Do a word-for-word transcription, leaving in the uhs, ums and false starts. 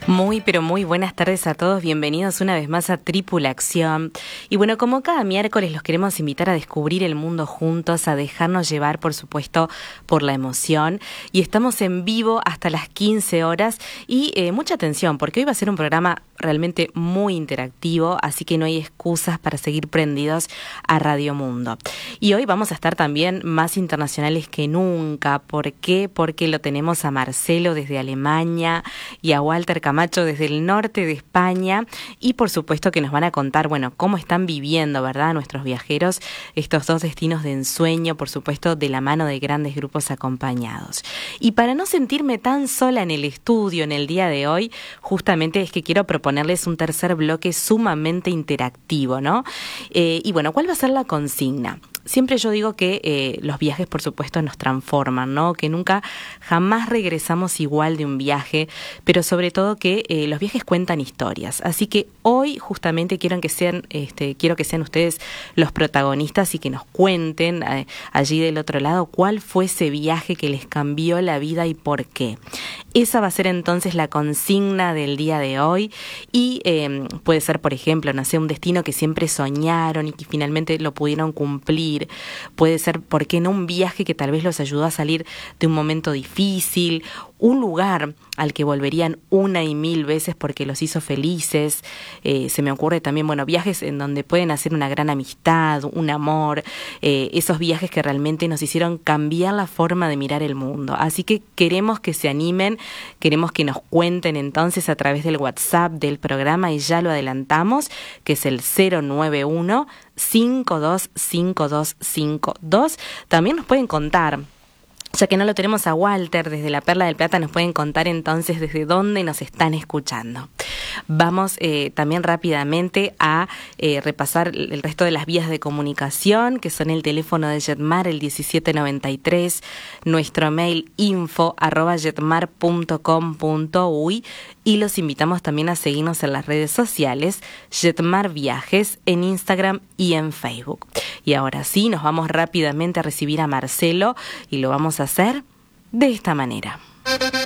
Muy, pero muy buenas tardes a todos. Bienvenidos una vez más a Tripulación. Y bueno, como cada miércoles los queremos invitar a descubrir el mundo juntos, a dejarnos llevar, por supuesto, por la emoción. Y estamos en vivo hasta las quince horas. Y eh, mucha atención, porque hoy va a ser un programa realmente muy interactivo, así que no hay excusas para seguir prendidos a Radio Mundo. Y hoy vamos a estar también más internacionales que nunca. ¿Por qué? Porque lo tenemos a Marcelo desde Alemania y a Walter Camacho desde el norte de España, y por supuesto que nos van a contar, bueno, cómo están viviendo, ¿verdad?, nuestros viajeros estos dos destinos de ensueño, por supuesto, de la mano de grandes grupos acompañados. Y para no sentirme tan sola en el estudio en el día de hoy, justamente es que quiero proponerles un tercer bloque sumamente interactivo, ¿no? Eh, y bueno, ¿cuál va a ser la consigna? Siempre yo digo que eh, los viajes, por supuesto, nos transforman, ¿no? Que nunca, jamás regresamos igual de un viaje, pero sobre todo que eh, los viajes cuentan historias. Así que hoy justamente quiero que sean, este, quiero que sean ustedes los protagonistas y que nos cuenten eh, allí del otro lado cuál fue ese viaje que les cambió la vida y por qué. Esa va a ser entonces la consigna del día de hoy y eh, puede ser, por ejemplo, no sé, un destino que siempre soñaron y que finalmente lo pudieron cumplir. Puede ser, ¿por qué no?, un viaje que tal vez los ayudó a salir de un momento difícil, un lugar al que volverían una y mil veces porque los hizo felices. Eh, se me ocurre también, bueno, viajes en donde pueden hacer una gran amistad, un amor, eh, esos viajes que realmente nos hicieron cambiar la forma de mirar el mundo. Así que queremos que se animen, queremos que nos cuenten entonces a través del WhatsApp del programa, y ya lo adelantamos, que es el cero nueve uno, cinco dos cinco dos cinco dos. También nos pueden contar, ya que no lo tenemos a Walter desde la Perla del Plata, nos pueden contar entonces desde dónde nos están escuchando. Vamos eh, también rápidamente a eh, repasar el resto de las vías de comunicación, que son el teléfono de Jetmar, el diecisiete noventa y tres, nuestro mail info arroba jetmar punto com punto uy, y los invitamos también a seguirnos en las redes sociales, Jetmar Viajes, en Instagram y en Facebook. Y ahora sí, nos vamos rápidamente a recibir a Marcelo, y lo vamos a hacer de esta manera.